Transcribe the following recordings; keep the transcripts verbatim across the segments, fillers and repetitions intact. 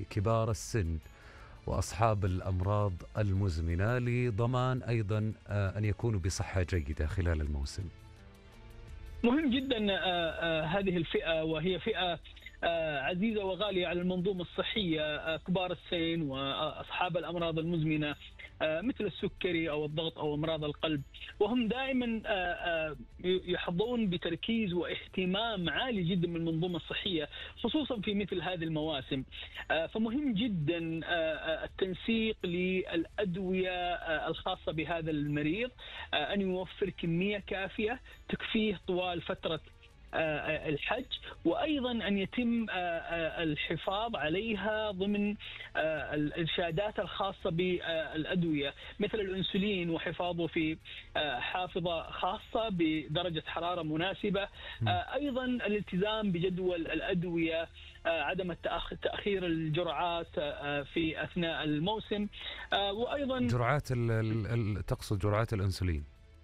كبار السن وأصحاب الأمراض المزمنة لضمان أيضا أن يكونوا بصحة جيدة خلال الموسم؟ مهم جدا هذه الفئة، وهي فئة عزيزة وغالية على المنظومة الصحية، كبار السن وأصحاب الأمراض المزمنة مثل السكري أو الضغط أو أمراض القلب، وهم دائما يحظون بتركيز واهتمام عالي جدا من المنظومة الصحية خصوصا في مثل هذه المواسم. فمهم جدا التنسيق للأدوية الخاصة بهذا المريض، أن يوفر كمية كافية تكفيه طوال فترة الحج، وأيضا أن يتم الحفاظ عليها ضمن الإرشادات الخاصة بالأدوية مثل الأنسولين وحفاظه في حافظة خاصة بدرجة حرارة مناسبة، أيضا الالتزام بجدول الأدوية، عدم تأخير الجرعات في أثناء الموسم، وأيضا جرعات تقصد جرعات الأنسولين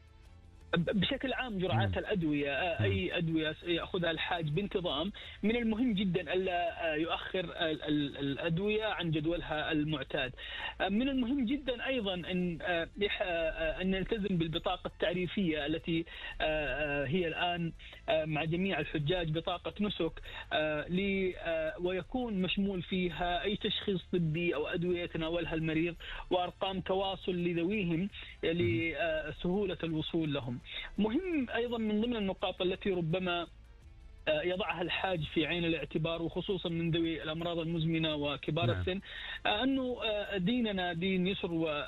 بشكل عام جرعات الأدوية، أي أدوية يأخذها الحاج بانتظام. من المهم جدا ألا يؤخر الأدوية عن جدولها المعتاد. من المهم جدا أيضا أن أن نلتزم بالبطاقة التعريفية التي هي الآن مع جميع الحجاج بطاقة نسك، ويكون مشمول فيها أي تشخيص طبي أو أدوية يتناولها المريض وأرقام تواصل لذويهم لسهولة الوصول لهم. مهم أيضا من ضمن النقاط التي ربما يضعها الحاج في عين الاعتبار وخصوصا من ذوي الأمراض المزمنة وكبار نعم. السن، أنه ديننا دين يسر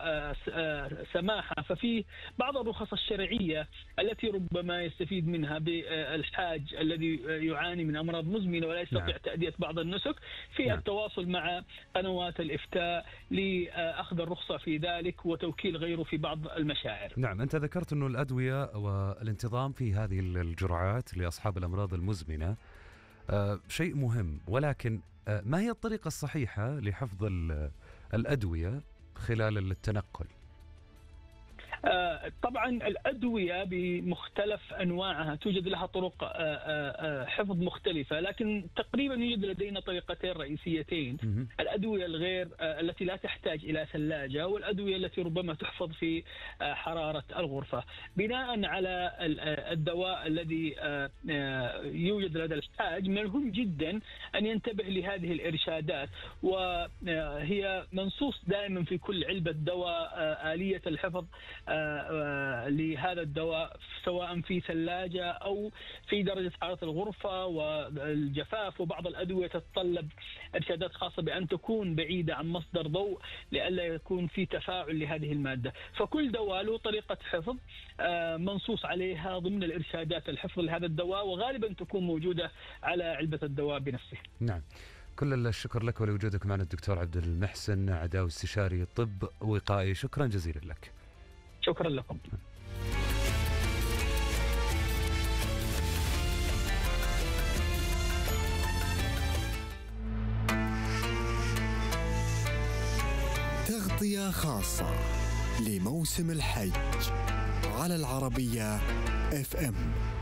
وسماحة، ففي بعض الرخص الشرعية التي ربما يستفيد منها بالحاج الذي يعاني من أمراض مزمنة ولا يستطيع نعم. تأدية بعض النسك، في نعم. التواصل مع قنوات الإفتاء لأخذ الرخصة في ذلك وتوكيل غيره في بعض المشاعر. نعم، أنت ذكرت أنه الأدوية والانتظام في هذه الجرعات لأصحاب الأمراض المزمنة منها آه شيء مهم، ولكن آه ما هي الطريقة الصحيحة لحفظ الأدوية خلال التنقل؟ آه طبعا الأدوية بمختلف أنواعها توجد لها طرق آه آه حفظ مختلفة، لكن تقريبا يوجد لدينا طريقتين رئيسيتين: الأدوية الغير التي لا تحتاج إلى ثلاجة، والأدوية التي ربما تحفظ في حرارة الغرفة. بناء على الدواء الذي يوجد لدى الحاج مهم جدا أن ينتبه لهذه الإرشادات، وهي منصوص دائما في كل علبة دواء آلية الحفظ لهذا الدواء سواء في ثلاجة أو في درجة حرارة الغرفة والجفاف. وبعض الأدوية تتطلب إرشادات خاصة بأن تكون بعيدة عن مصدر ضوء لئلا يكون في تفاعل لهذه المادة. فكل دواء له طريقة حفظ منصوص عليها ضمن الإرشادات الحفظ لهذا الدواء، وغالبا تكون موجودة على علبة الدواء بنفسه. نعم، كل الشكر لك ولوجودك معنا الدكتور عبد المحسن عداوي، استشاري طب وقائي. شكرا جزيلا لك. شكرا لكم. تغطية خاصة لموسم الحج على العربية اف ام.